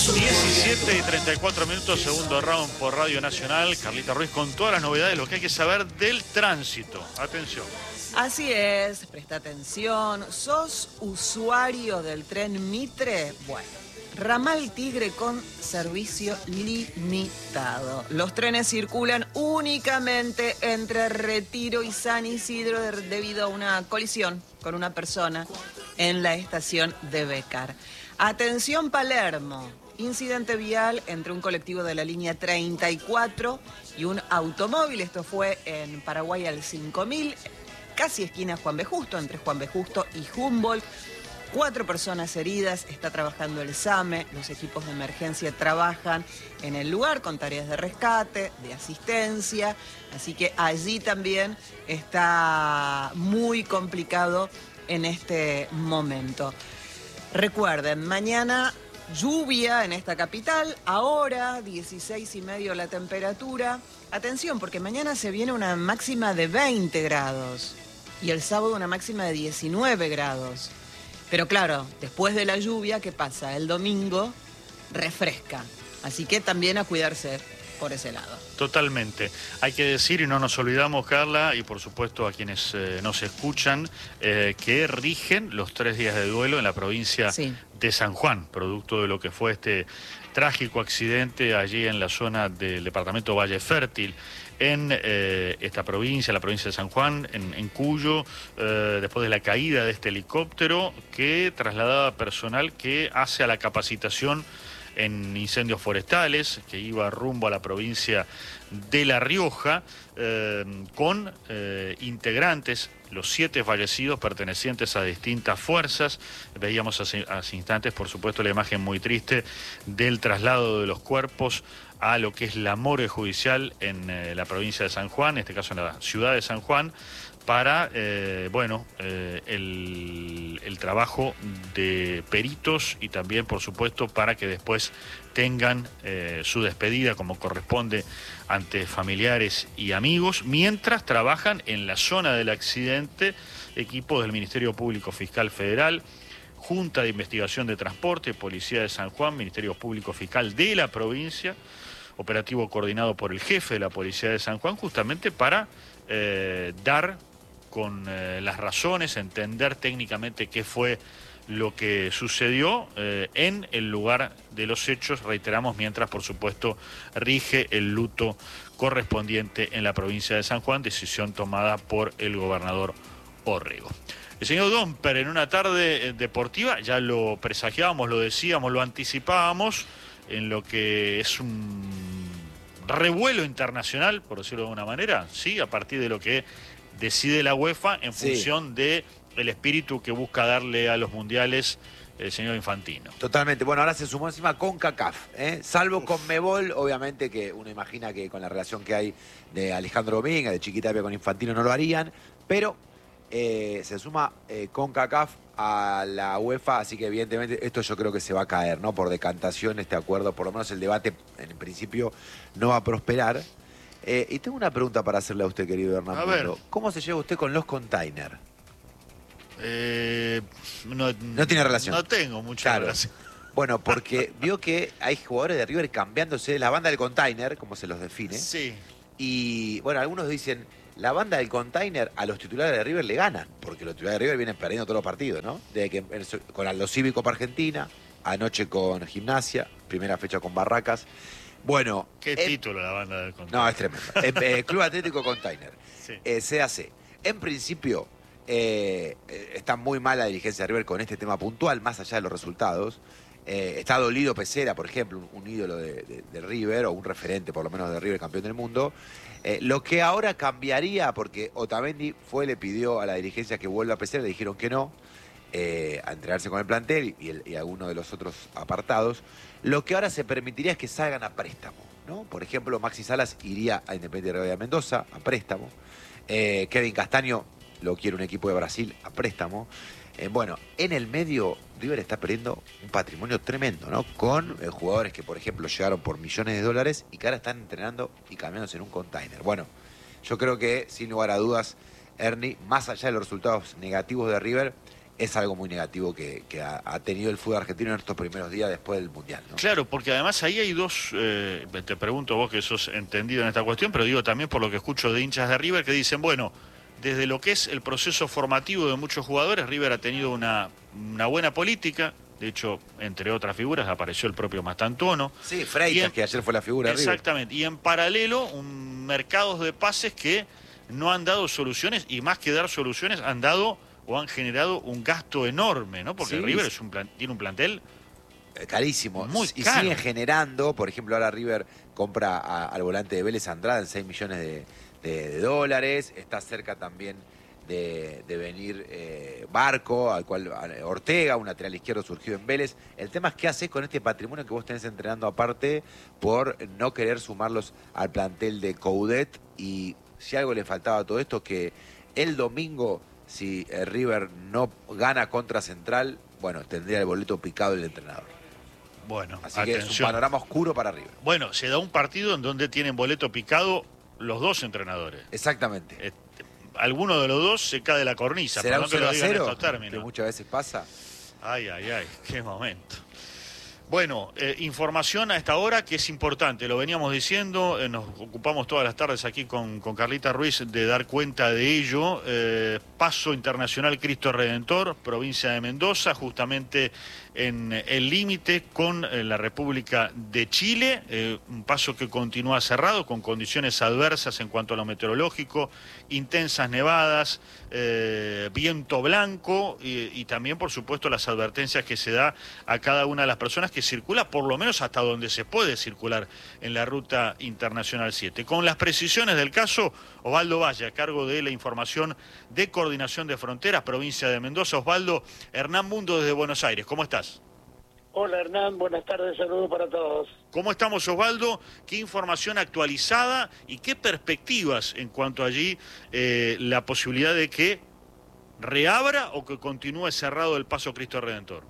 17:34, segundo round por Radio Nacional. Carlita Ruiz con todas las novedades, lo que hay que saber del tránsito. Atención. Así es, presta atención. ¿Sos usuario del tren Mitre? Bueno, ramal Tigre con servicio limitado. Los trenes circulan únicamente entre Retiro y San Isidro debido a una colisión con una persona en la estación de Bécar. Atención Palermo. Incidente vial entre un colectivo de la línea 34 y un automóvil. Esto fue en Paraguay al 5000, casi esquina Juan B. Justo, entre Juan B. Justo y Humboldt. 4 personas heridas, está trabajando el SAME, los equipos de emergencia trabajan en el lugar con tareas de rescate, de asistencia, así que allí también está muy complicado en este momento. Recuerden, mañana lluvia en esta capital, ahora 16,5 la temperatura. Atención, porque mañana se viene una máxima de 20 grados y el sábado una máxima de 19 grados. Pero claro, después de la lluvia, ¿qué pasa? El domingo refresca, así que también a cuidarse por ese lado. Totalmente. Hay que decir, y no nos olvidamos, Carla, y por supuesto a quienes nos escuchan, que rigen los 3 días de duelo en la provincia de San Juan, producto de lo que fue este trágico accidente allí en la zona del departamento Valle Fértil, en esta provincia, la provincia de San Juan, en Cuyo, después de la caída de este helicóptero que trasladaba personal que hace a la capacitación en incendios forestales, que iba rumbo a la provincia de La Rioja, con integrantes, los 7 fallecidos pertenecientes a distintas fuerzas. Veíamos hace instantes, por supuesto, la imagen muy triste del traslado de los cuerpos a lo que es la morgue judicial en la provincia de San Juan, en este caso en la ciudad de San Juan, para el trabajo de peritos y también, por supuesto, para que después tengan su despedida como corresponde ante familiares y amigos, mientras trabajan en la zona del accidente equipos del Ministerio Público Fiscal Federal, Junta de Investigación de Transporte, Policía de San Juan, Ministerio Público Fiscal de la provincia, operativo coordinado por el jefe de la Policía de San Juan, justamente para dar con las razones, entender técnicamente qué fue lo que sucedió en el lugar de los hechos, reiteramos, mientras por supuesto rige el luto correspondiente en la provincia de San Juan, decisión tomada por el gobernador Orrego. El señor Domper, en una tarde deportiva, ya lo presagiábamos, lo decíamos, lo anticipábamos, en lo que es un revuelo internacional, por decirlo de alguna manera, sí, a partir de lo que decide la UEFA en función de el espíritu que busca darle a los mundiales el señor Infantino. Totalmente. Bueno, ahora se sumó encima CONCACAF, salvo Conmebol, obviamente que uno imagina que con la relación que hay de Alejandro Domínguez, de Chiquitapia con Infantino no lo harían, pero se suma CONCACAF a la UEFA, así que evidentemente esto yo creo que se va a caer, ¿no? Por decantación este acuerdo, por lo menos el debate en principio no va a prosperar. Y tengo una pregunta para hacerle a usted, querido Hernán. A ver. ¿Cómo se lleva usted con los containers? No tiene relación. No tengo mucha relación. Bueno, porque vio que hay jugadores de River cambiándose la banda del container, como se los define. Sí. Y bueno, algunos dicen, la banda del container a los titulares de River le ganan, porque los titulares de River vienen perdiendo todos los partidos, ¿no? Desde que con Aldo Cívico para Argentina, anoche con Gimnasia, primera fecha con Barracas. Bueno. ¿Qué título la banda del container? No, es tremendo. Club Atlético Container. Sí. CAC. En principio, está muy mal la dirigencia de River con este tema puntual, más allá de los resultados. Está dolido Pesera, por ejemplo, un ídolo de River, o un referente por lo menos de River, campeón del mundo. Lo que ahora cambiaría, porque Otamendi le pidió a la dirigencia que vuelva a Pesera, le dijeron que no, a entregarse con el plantel y algunos de los otros apartados. Lo que ahora se permitiría es que salgan a préstamo, ¿no? Por ejemplo, Maxi Salas iría a Independiente de Mendoza a préstamo. Kevin Castaño lo quiere un equipo de Brasil a préstamo. Bueno, en el medio River está perdiendo un patrimonio tremendo, ¿no? Con jugadores que, por ejemplo, llegaron por millones de dólares y que ahora están entrenando y cambiándose en un container. Bueno, yo creo que, sin lugar a dudas, Ernie, más allá de los resultados negativos de River, es algo muy negativo que ha tenido el fútbol argentino en estos primeros días después del Mundial, ¿no? Claro, porque además ahí hay dos, te pregunto vos que sos entendido en esta cuestión, pero digo también por lo que escucho de hinchas de River que dicen, bueno, desde lo que es el proceso formativo de muchos jugadores, River ha tenido una buena política. De hecho, entre otras figuras, apareció el propio Mastantuono. Sí, Freitas, que ayer fue la figura de River. Exactamente. Y en paralelo, mercados de pases que no han dado soluciones, y más que dar soluciones, han dado o han generado un gasto enorme, ¿no? Porque Sí. River tiene un plantel carísimo. Muy y caro. sigue generando, por ejemplo, ahora River compra al volante de Vélez Andrada en 6 millones de dólares. Está cerca también de venir Barco, al cual Ortega, un lateral izquierdo surgido en Vélez. El tema es qué haces con este patrimonio que vos tenés entrenando aparte por no querer sumarlos al plantel de Coudet. Y si algo le faltaba a todo esto, que el domingo, si River no gana contra Central, bueno, tendría el boleto picado el entrenador. bueno. Así que es un panorama oscuro para River. Bueno, se da un partido en donde tienen boleto picado los dos entrenadores. Exactamente. Alguno de los dos se cae de la cornisa. ¿Será un Perdón que lo diga en 0-0? estos términos. Que muchas veces pasa. Ay, qué momento. Bueno, información a esta hora que es importante, lo veníamos diciendo, nos ocupamos todas las tardes aquí con Carlita Ruiz de dar cuenta de ello. Paso Internacional Cristo Redentor, provincia de Mendoza, justamente en el límite con la República de Chile, un paso que continúa cerrado con condiciones adversas en cuanto a lo meteorológico, intensas nevadas, viento blanco y también, por supuesto, las advertencias que se da a cada una de las personas que circula, por lo menos hasta donde se puede circular en la Ruta Internacional 7. Con las precisiones del caso, Osvaldo Valle, a cargo de la información de Coordinación de Fronteras, provincia de Mendoza. Osvaldo, Hernán Mundo desde Buenos Aires, ¿cómo estás? Hola Hernán, buenas tardes, saludos para todos. ¿Cómo estamos, Osvaldo? ¿Qué información actualizada y qué perspectivas en cuanto allí la posibilidad de que reabra o que continúe cerrado el Paso Cristo Redentor?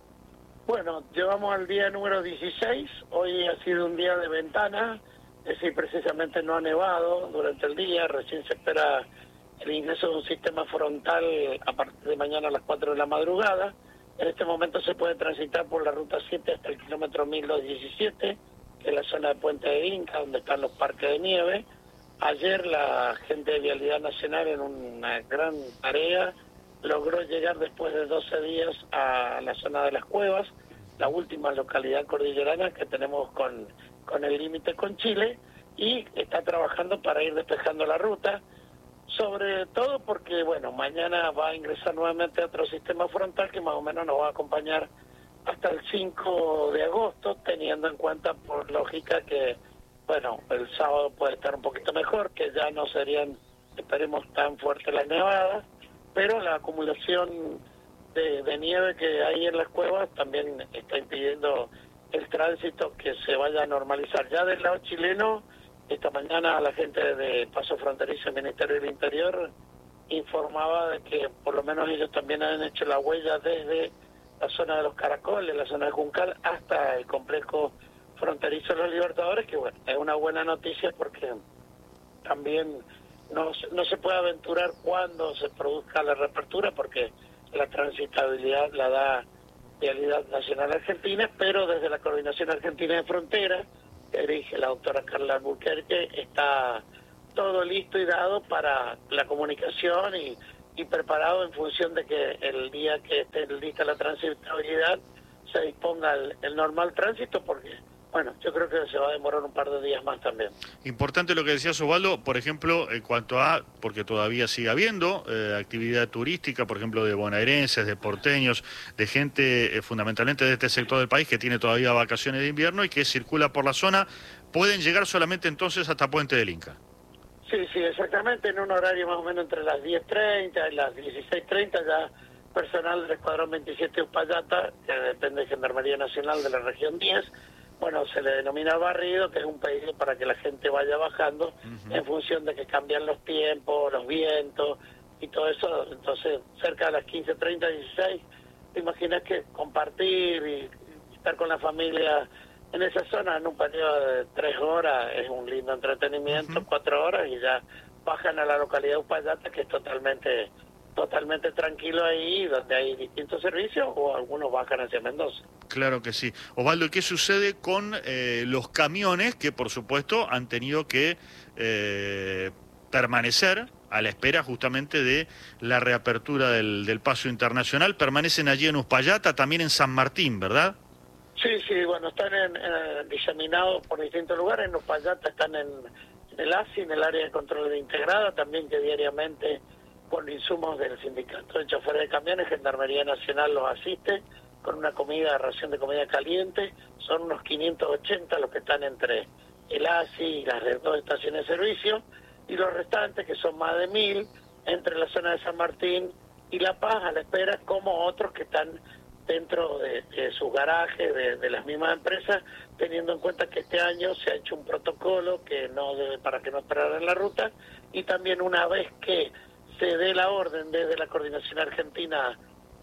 Bueno, llevamos al día número 16, hoy ha sido un día de ventana, es decir, precisamente no ha nevado durante el día, recién se espera el ingreso de un sistema frontal a partir de mañana a las 4 de la madrugada. En este momento se puede transitar por la Ruta 7 hasta el kilómetro 1217, que es la zona de Puente de Inca, donde están los parques de nieve. Ayer la gente de Vialidad Nacional, en una gran tarea, logró llegar después de 12 días a la zona de las Cuevas, la última localidad cordillerana que tenemos con el límite con Chile, y está trabajando para ir despejando la ruta. Sobre todo porque, bueno, mañana va a ingresar nuevamente otro sistema frontal que más o menos nos va a acompañar hasta el 5 de agosto, teniendo en cuenta, por lógica, que, bueno, el sábado puede estar un poquito mejor, que ya no serían, esperemos, tan fuertes las nevadas, pero la acumulación de nieve que hay en las cuevas también está impidiendo el tránsito que se vaya a normalizar. Ya del lado chileno, esta mañana la gente de Paso Fronterizo del Ministerio del Interior informaba de que por lo menos ellos también han hecho la huella desde la zona de los Caracoles, la zona de Juncal, hasta el complejo fronterizo de los Libertadores, que bueno, es una buena noticia porque también no se puede aventurar cuando se produzca la reapertura, porque la transitabilidad la da Vialidad Nacional Argentina, pero desde la Coordinación Argentina de Fronteras, que dirige la doctora Carla Alburquerque, está todo listo y dado para la comunicación y preparado en función de que el día que esté lista la transitabilidad se disponga el normal tránsito, porque, bueno, yo creo que se va a demorar un par de días más también. Importante lo que decías, Osvaldo, por ejemplo, en cuanto a, porque todavía sigue habiendo actividad turística, por ejemplo, de bonaerenses, de porteños, de gente fundamentalmente de este sector del país que tiene todavía vacaciones de invierno y que circula por la zona, pueden llegar solamente entonces hasta Puente del Inca. Sí, exactamente, en un horario más o menos entre las 10:30 y las 16:30 ya personal del Escuadrón 27 de Uspallata, que depende de Gendarmería Nacional de la región 10, bueno, se le denomina barrido, que es un pedido para que la gente vaya bajando en función de que cambian los tiempos, los vientos y todo eso. Entonces, cerca de las 15:30, 16, te imaginas que compartir y estar con la familia en esa zona en un periodo de 3 horas es un lindo entretenimiento, 4 horas, y ya bajan a la localidad de Uspallata, que es totalmente totalmente tranquilo ahí, donde hay distintos servicios, o algunos bajan hacia Mendoza. Claro que sí. Osvaldo, ¿y qué sucede con los camiones que, por supuesto, han tenido que permanecer a la espera justamente de la reapertura del paso internacional? Permanecen allí en Uspallata, también en San Martín, ¿verdad? Sí, bueno, están diseminados por distintos lugares. En Uspallata están en el ASI, en el área de control integrada, también que diariamente con insumos del sindicato de choferes de camiones, Gendarmería Nacional los asiste con una ración de comida caliente. Son unos 580 los que están entre el ASI y las 2 estaciones de servicio, y los restantes, que son más de 1000, entre la zona de San Martín y La Paz, a la espera, como otros que están dentro de sus garajes, de las mismas empresas, teniendo en cuenta que este año se ha hecho un protocolo que para que no esperaran la ruta, y también una vez que se dé la orden desde la Coordinación Argentina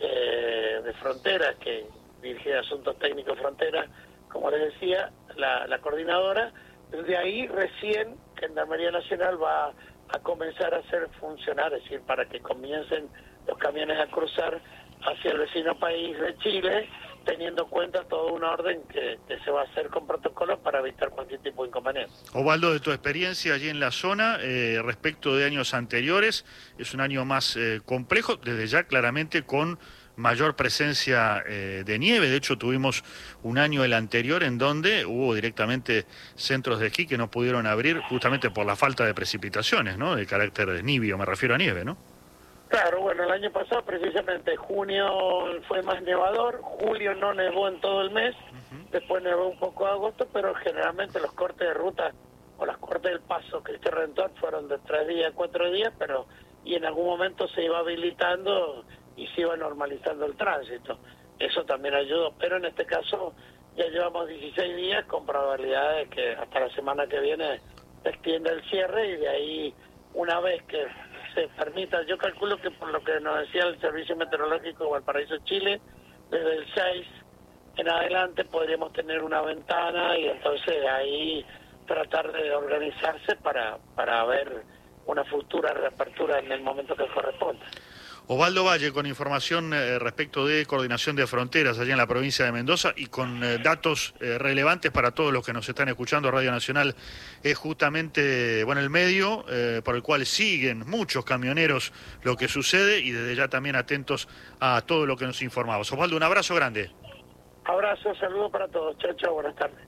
de Fronteras, que dirige Asuntos Técnicos Fronteras, como les decía, la coordinadora, desde ahí recién Gendarmería Nacional va a comenzar a hacer funcionar, es decir, para que comiencen los camiones a cruzar hacia el vecino país de Chile, teniendo en cuenta toda una orden que se va a hacer con protocolos para evitar cualquier tipo de inconveniente. Osvaldo, de tu experiencia allí en la zona, respecto de años anteriores, es un año más complejo, desde ya claramente con mayor presencia de nieve. De hecho, tuvimos un año, el anterior, en donde hubo directamente centros de esquí que no pudieron abrir justamente por la falta de precipitaciones, ¿no? De carácter nibio, me refiero a nieve, ¿no? Claro, bueno, el año pasado precisamente junio fue más nevador, julio no nevó en todo el mes, después nevó un poco de agosto, pero generalmente los cortes de ruta o los cortes del paso Cristo Redentor fueron de 3 días, 4 días, y en algún momento se iba habilitando y se iba normalizando el tránsito. Eso también ayudó, pero en este caso ya llevamos 16 días con probabilidad de que hasta la semana que viene se extienda el cierre, y de ahí, una vez que se permita, yo calculo que por lo que nos decía el Servicio Meteorológico de Valparaíso, Chile, desde el 6 en adelante podríamos tener una ventana, y entonces ahí tratar de organizarse para ver una futura reapertura en el momento que corresponda. Osvaldo Valle, con información respecto de coordinación de fronteras allá en la provincia de Mendoza, y con datos relevantes para todos los que nos están escuchando. Radio Nacional es justamente el medio por el cual siguen muchos camioneros lo que sucede, y desde ya también atentos a todo lo que nos informamos. Osvaldo, un abrazo grande. Abrazo, saludo para todos. Chao, chao, buenas tardes.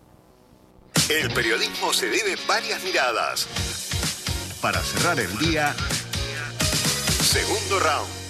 El periodismo se debe varias miradas. Para cerrar el día, segundo round.